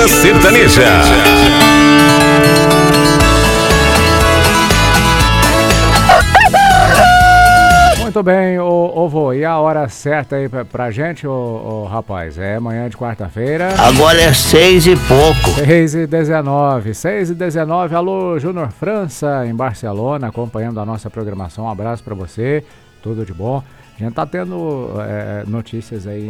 Manhã Sertaneja. Muito bem, ô vô, e a hora certa aí pra gente, ô rapaz? É manhã de quarta-feira. Agora é 6 e pouco. 6h19, 6h19. Alô, Júnior França, em Barcelona, acompanhando a nossa programação. Um abraço pra você, tudo de bom. A gente tá tendo notícias aí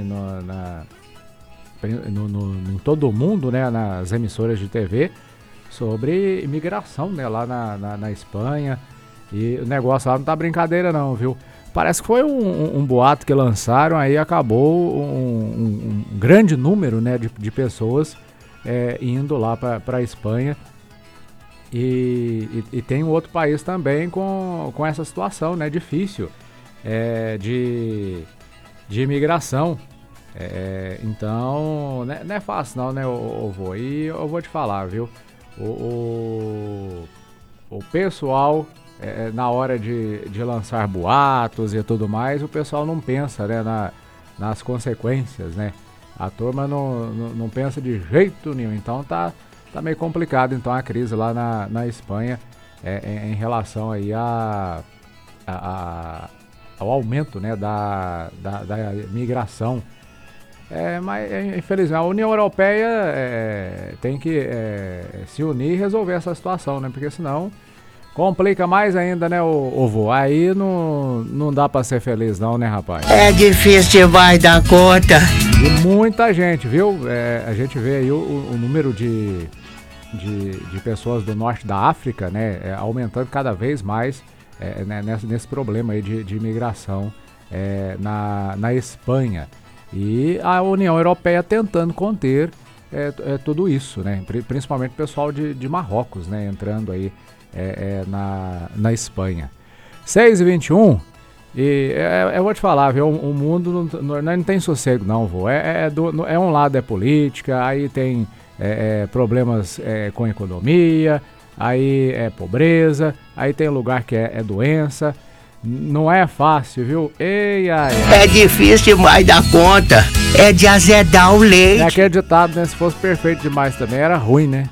em todo o mundo, né, nas emissoras de TV, sobre imigração, né, lá na Espanha. E o negócio lá não tá brincadeira não, viu? Parece que foi um boato que lançaram, aí acabou um grande número, né, de pessoas indo lá para a Espanha. E tem um outro país também com essa situação, né, difícil de imigração. Então, né, não é fácil não, né, vô? E eu vou te falar, viu? O pessoal... na hora de lançar boatos e tudo mais, o pessoal não pensa, né, nas consequências, né? A turma não pensa de jeito nenhum, então tá meio complicado então a crise lá na Espanha em relação aí ao aumento, né, da migração. Mas infelizmente a União Europeia tem que se unir e resolver essa situação, né? Porque senão complica mais ainda, né, ô vô? Aí não dá pra ser feliz não, né, rapaz? É difícil demais dar conta. E muita gente, viu? A gente vê aí o número de pessoas do norte da África, né, aumentando cada vez mais né, nesse problema aí de imigração na Espanha. E a União Europeia tentando conter tudo isso, né? Principalmente o pessoal de Marrocos, né, entrando aí na Espanha. 6h21. E eu vou te falar, viu? O mundo não tem sossego não, vô. Um lado é política, aí tem problemas com economia, aí é pobreza, aí tem lugar que é doença. Não é fácil, viu? É difícil demais dar conta. É de azedar o leite. É aquele ditado, né? Se fosse perfeito demais também era ruim, né?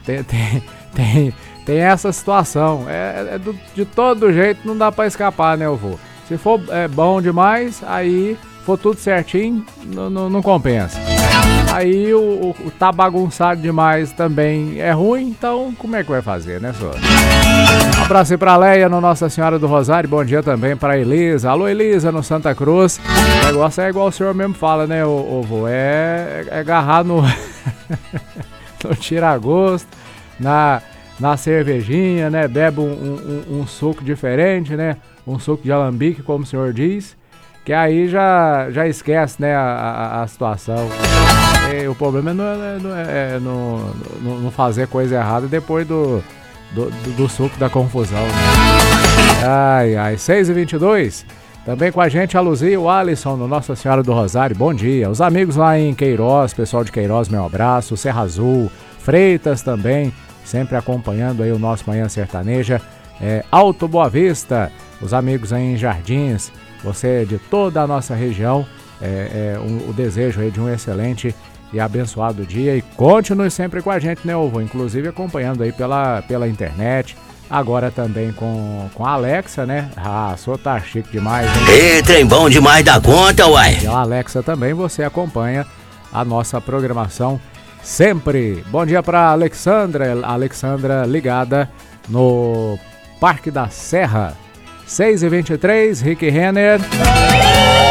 Tem essa situação. De todo jeito não dá pra escapar, né, vô? Se for bom demais, aí for tudo certinho, não compensa. Aí o tá bagunçado demais também é ruim, então como é que vai fazer, né, senhor? Um abraço aí pra Leia no Nossa Senhora do Rosário, bom dia também pra Elisa. Alô, Elisa, no Santa Cruz. O negócio é igual o senhor mesmo fala, né, ô vô? Agarrar no tira-gosto, na cervejinha, né? Bebe um suco diferente, né? Um suco de alambique, como o senhor diz, que aí já esquece, né, a situação. O problema é não fazer coisa errada depois do suco da confusão, né? Ai, 6h22. Também com a gente a Luzia e o Alisson no Nossa Senhora do Rosário, bom dia. Os amigos lá em Queiroz, pessoal de Queiroz, meu abraço. Serra Azul, Freitas também, sempre acompanhando aí o nosso Manhã Sertaneja. Alto Boa Vista, os amigos aí em Jardins, você de toda a nossa região, o desejo aí de um excelente e abençoado dia. E continue sempre com a gente, né, vô? Inclusive acompanhando aí pela internet. Agora também com a Alexa, né? Ah, só tá chique demais, hein? Ei, trem bom demais da conta, uai. E a Alexa também você acompanha a nossa programação sempre. Bom dia pra Alexandra ligada no Parque da Serra. 6h23, Rick Renner.